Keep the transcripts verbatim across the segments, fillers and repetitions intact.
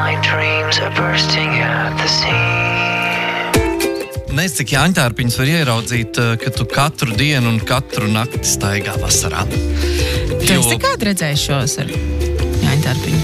My dreams are bursting at the seams. Nezinu, cik jāņtārpiņas var ieraudzīt, ka tu katru dienu un katru nakti staigā vasarā. Tu jo... esi kādu redzējis šos ar jāņtārpiņu?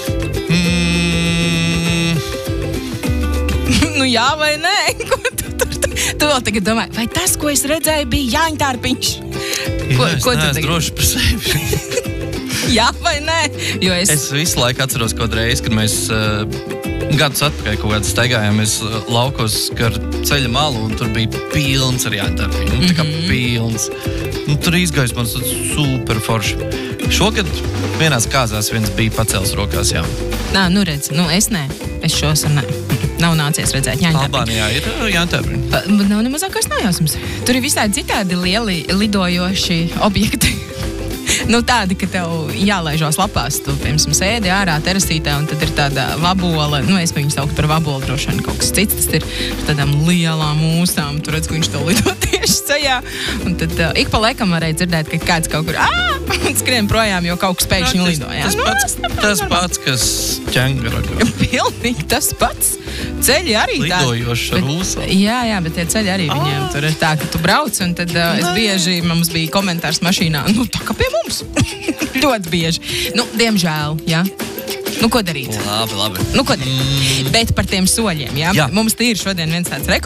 Mm. Nu jā vai nē? Ko tu, tu, tu, tu vēl tagad domā, vai tas, ko es redzēju, bija jāņtārpiņš? Ko, jā, es ko neesmu droši par sevi. Jā vai nē? Jo es... es visu laiku atceros kaut reiz, kad mēs uh, gadus atpakaļ kaut kādā staigājāmies uh, laukos ar ceļa malu, un tur bija pilns ar jāņtārpiņu. Mm-hmm. Tā kā pilns. Un tur izgaismots super forši. Šogad vienās kāzās viens bija pacēls rokās, jā. Nā, nu redz, nu es nē. Es šos ar nē. Nav nācies redzēt jāņtārpiņu. Albānijā ir jāņtārpiņu? Uh, nav nemazākais nājāsums. Tur ir visādi citādi lieli lidojoši objekti. Nu, tādi, ka tev jālaižos lapās, tu, piemēram, sēdi ārā terasītā, un tad ir tāda vabola, nu, es viņu saukt par vabolu droši vien kaut kas cits, tas ir ar tādām lielām mūsām, tu redz, ka viņš tev lido tieši ceļā, un tad uh, ik pa laikam varēja dzirdēt, ka kāds kaut kur, ā, un skrien projām, jo kaut kas pēkšņi lido, jā. Tas, nu, pats, tas pats, kas ķengara. Pilnīgi tas pats. Ceļi arī tādi. Lidojoši ar ūsām. Jā, jā, bet tie ceļi arī viņiem tur ir tā, ka tu brauc, un tad uh, es bieži, mums bija komentārs mašīnā, nu, tā kā pie mums. Ļoti bieži. Nu, diemžēl, jā. Nu, ko darīt? Labi, labi. Nu, ko darīt? Mm. Bet par tiem soļiem, jā? Jā. Mums tīri šodien viens tāds rekords.